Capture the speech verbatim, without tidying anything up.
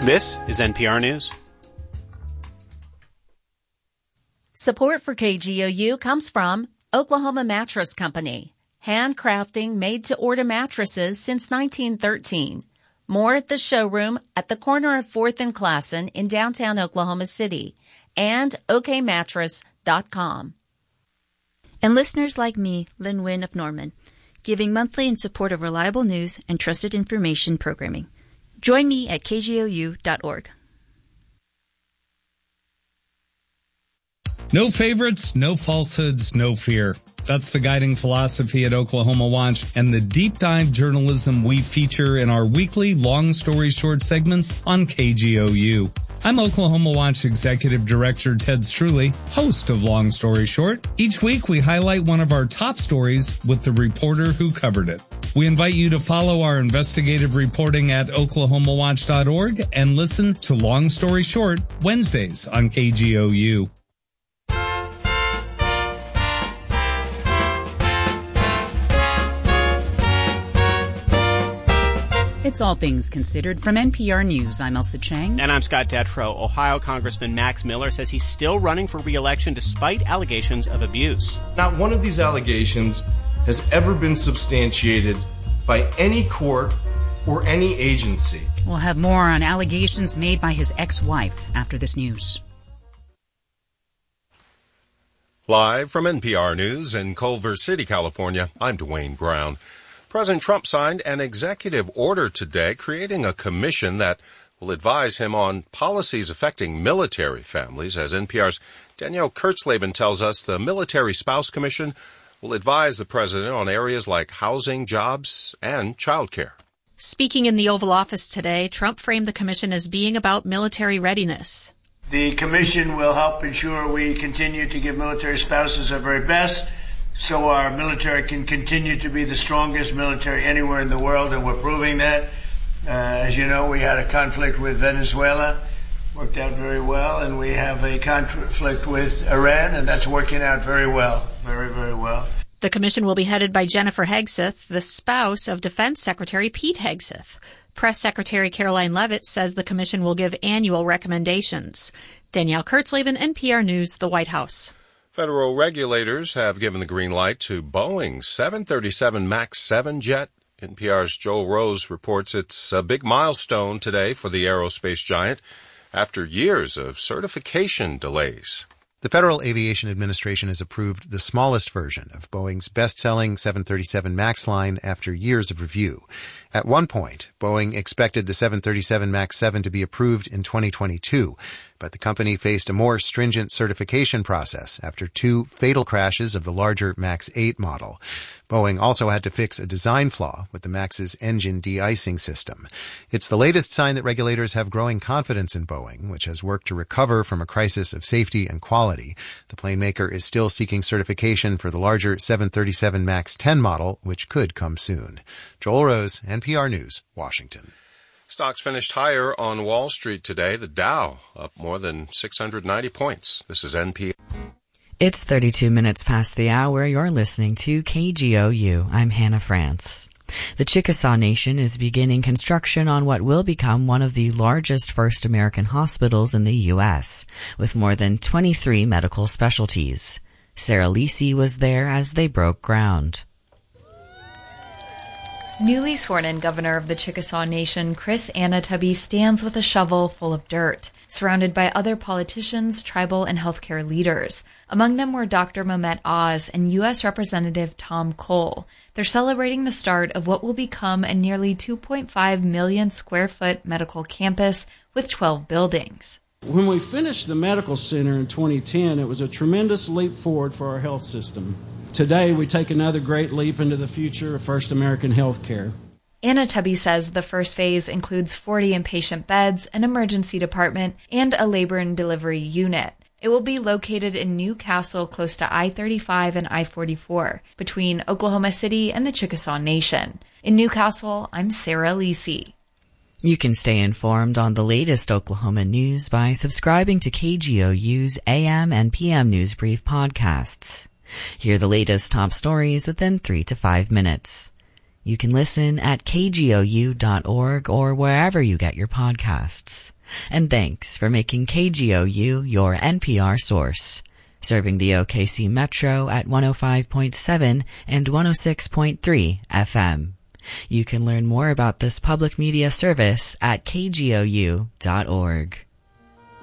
This is N P R News. Support for K G O U comes from Oklahoma Mattress Company, handcrafting made-to-order mattresses since nineteen thirteen. More at the showroom at the corner of fourth and Classen in downtown Oklahoma City, and O K mattress dot com. And listeners like me, Lynn Wynn of Norman, giving monthly in support of reliable news and trusted information programming. Join me at K G O U dot org. No favorites, no falsehoods, no fear. That's the guiding philosophy at Oklahoma Watch and the deep dive journalism we feature in our weekly long story short segments on K G O U. I'm Oklahoma Watch Executive Director Ted Struley, host of Long Story Short. Each week we highlight one of our top stories with the reporter who covered it. We invite you to follow our investigative reporting at oklahoma watch dot org and listen to Long Story Short Wednesdays on K G O U. It's All Things Considered from N P R News. I'm Elsa Chang. And I'm Scott Detrow. Ohio Congressman Max Miller says he's still running for re-election despite allegations of abuse. Not one of these allegations has ever been substantiated by any court or any agency. We'll have more on allegations made by his ex-wife after this news. Live from N P R News in Culver City, California, I'm Dwayne Brown. President Trump signed an executive order today creating a commission that will advise him on policies affecting military families. As N P R's Danielle Kurtzleben tells us, the Military Spouse Commission will advise the president on areas like housing, jobs, and child care. Speaking in the Oval Office today, Trump framed the commission as being about military readiness. The commission will help ensure we continue to give military spouses our very best, so our military can continue to be the strongest military anywhere in the world, and we're proving that. Uh, as you know, we had a conflict with Venezuela, worked out very well, and we have a conflict with Iran, and that's working out very well, very, very well. The commission will be headed by Jennifer Hegseth, the spouse of Defense Secretary Pete Hegseth. Press Secretary Caroline Leavitt says the commission will give annual recommendations. Danielle Kurtzleben, N P R News, the White House. Federal regulators have given the green light to Boeing's seven thirty-seven MAX seven jet. N P R's Joel Rose reports it's a big milestone today for the aerospace giant after years of certification delays. The Federal Aviation Administration has approved the smallest version of Boeing's best-selling seven thirty-seven MAX line after years of review. At one point, Boeing expected the seven thirty-seven MAX seven to be approved in twenty twenty-two, but the company faced a more stringent certification process after two fatal crashes of the larger MAX eight model. Boeing also had to fix a design flaw with the MAX's engine de-icing system. It's the latest sign that regulators have growing confidence in Boeing, which has worked to recover from a crisis of safety and quality. The plane maker is still seeking certification for the larger seven thirty-seven MAX ten model, which could come soon. Joel Rose, N P R News, Washington. Stocks finished higher on Wall Street today. The Dow up more than six hundred ninety points. This is N P R. It's thirty-two minutes past the hour. You're listening to K G O U. I'm Hannah France. The Chickasaw Nation is beginning construction on what will become one of the largest first American hospitals in the U S, with more than twenty-three medical specialties. Sarah Lisi was there as they broke ground. Newly sworn-in governor of the Chickasaw Nation, Chris Anatubby, stands with a shovel full of dirt, surrounded by other politicians, tribal, and healthcare leaders. Among them were Doctor Mehmet Oz and U S Representative Tom Cole. They're celebrating the start of what will become a nearly two point five million square foot medical campus with twelve buildings. When we finished the medical center in twenty ten, it was a tremendous leap forward for our health system. Today, we take another great leap into the future of First American health care. Anatubby says the first phase includes forty inpatient beds, an emergency department, and a labor and delivery unit. It will be located in New Castle, close to I thirty-five and I forty-four, between Oklahoma City and the Chickasaw Nation. In New Castle, I'm Sarah Lisi. You can stay informed on the latest Oklahoma news by subscribing to K G O U's A M and P M News Brief podcasts. Hear the latest top stories within three to five minutes. You can listen at K G O U dot org or wherever you get your podcasts. And thanks for making K G O U your N P R source, serving the O K C Metro at one oh five point seven and one oh six point three F M. You can learn more about this public media service at K G O U dot org.